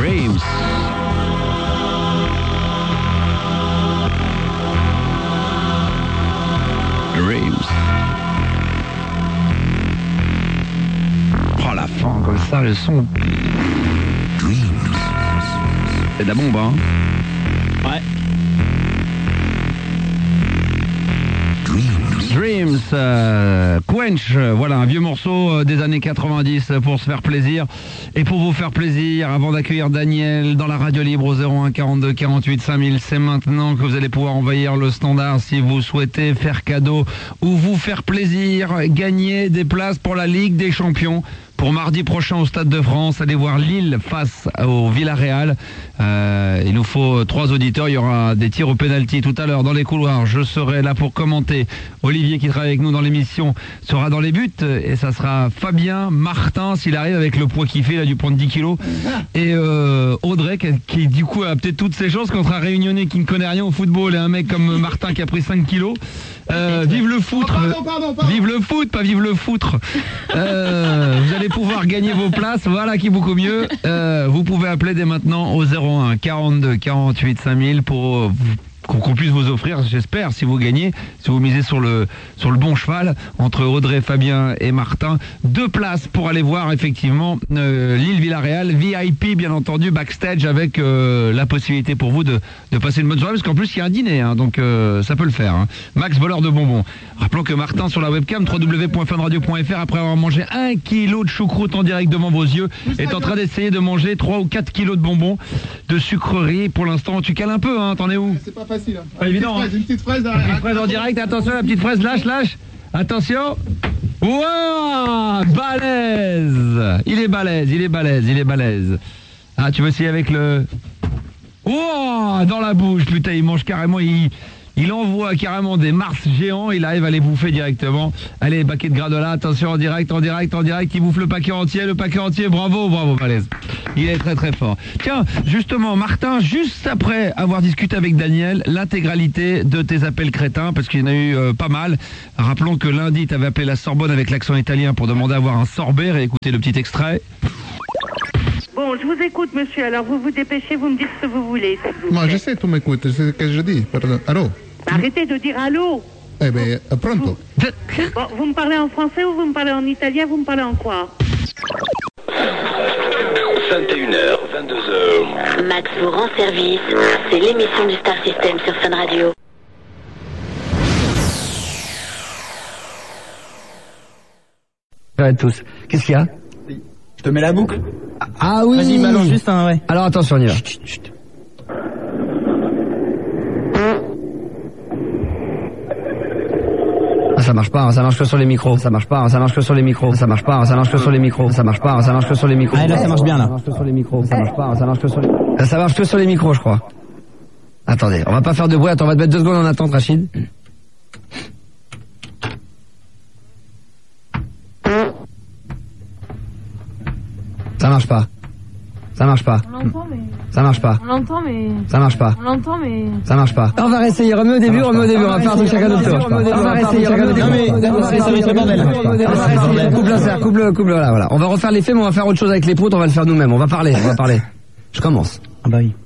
Dreams. Dreams. Oh la fin comme ça, le son. Dreams. C'est de la bombe, hein. Ouais. Dreams, Quench, voilà un vieux morceau des années 90 pour se faire plaisir et pour vous faire plaisir avant d'accueillir Daniel dans la radio libre au 01 42 48 5000. C'est maintenant que vous allez pouvoir envahir le standard si vous souhaitez faire cadeau ou vous faire plaisir, gagner des places pour la Ligue des Champions. Pour mardi prochain au Stade de France, allez voir Lille face au Villarreal. Il nous faut 3 auditeurs. Il y aura des tirs au pénalty tout à l'heure dans les couloirs. Je serai là pour commenter. Olivier qui travaille avec nous dans l'émission sera dans les buts. Et ça sera Fabien Martin s'il arrive avec le poids qu'il fait là du point de 10 kilos. Et Audrey qui du coup a peut-être toutes ses chances contre un Réunionnais qui ne connaît rien au football et un mec comme Martin qui a pris 5 kilos. Vive le foutre. Pardon. Vive le foot, pas vive le foutre. Vous allez pouvoir gagner vos places, voilà qui est beaucoup mieux. Vous pouvez appeler dès maintenant au 01 42 48 5000 pour qu'on puisse vous offrir, j'espère, si vous gagnez, si vous misez sur le bon cheval, entre Audrey, Fabien et Martin, 2 places pour aller voir effectivement Lille-Villarreal, VIP bien entendu, backstage avec la possibilité pour vous de passer une bonne soirée, parce qu'en plus il y a un dîner, hein, donc ça peut le faire. Hein. Max voleur de bonbons. Rappelons que Martin sur la webcam www.funradio.fr, après avoir mangé 1 kilo de choucroute en direct devant vos yeux, est en train d'essayer de manger 3 ou 4 kilos de bonbons, de sucreries. Pour l'instant, tu cales un peu, hein, t'en es où? C'est pas facile. Hein. Pas évident. Une petite fraise, Une petite fraise en direct, attention, la petite fraise, lâche. Attention. Wouah, balèze. Il est balèze. Ah, tu veux essayer avec le... Wouah, dans la bouche, putain, il mange carrément, il envoie carrément des Mars géants, il arrive à les bouffer directement. Allez, paquet de granola, attention, en direct, il bouffe le paquet entier, bravo, balèze. Il est très très fort. Tiens, justement, Martin, juste après avoir discuté avec Daniel, l'intégralité de tes appels crétins, parce qu'il y en a eu pas mal. Rappelons que lundi, tu avais appelé la Sorbonne avec l'accent italien pour demander à avoir un sorbet, réécoutez le petit extrait. Bon, je vous écoute, monsieur. Alors, vous vous dépêchez, vous me dites ce que vous voulez. Moi, je sais, tu m'écoutes, c'est ce que je dis. Pardon. Allô? Arrêtez de dire allô. Eh bien, pronto. Bon, vous me parlez en français ou vous me parlez en italien, vous me parlez en quoi? 21h, 22h. Max vous rend service. C'est l'émission du Star System sur Fun Radio. Arrête tous. Qu'est-ce qu'il y a? Je te mets la boucle. Ah oui. Vas-y, balance juste un, ouais. Alors attention, on y va. Chut. Ça marche pas, ça marche que sur les micros. Ça marche pas, ça marche que sur les micros. Ça marche pas, ça marche que sur les micros. Ça marche pas, ça marche que sur les micros. Ah là, ça marche bien là. Ça marche que sur les micros. Ça marche pas, ça marche que sur les... Ça marche que sur les micros, je crois. Attendez, on va pas faire de bruit. Attends, on va te mettre 2 secondes en attente, Rachid. Ça marche pas. Ça marche pas. On l'entend, mais... Ça marche pas. On l'entend, mais... Ça marche pas. On l'entend, mais... Ça marche pas. On va réessayer, remets au début, on va faire tout chacun notre tour. On va réessayer, remets au début. Non mais, ça va être le bordel. Coupe le, voilà. On va refaire l'effet, mais on va faire autre chose avec les potes, on va le faire nous-mêmes. On va parler. Je commence. Ah bah oui.